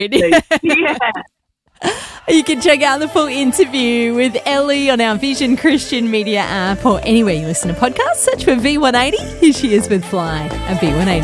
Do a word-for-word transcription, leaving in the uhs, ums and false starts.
Yeah. You can check out the full interview with Ellie on our Vision Christian Media app or anywhere you listen to podcasts. Search for V one eighty. Here she is with Fly at V one eighty.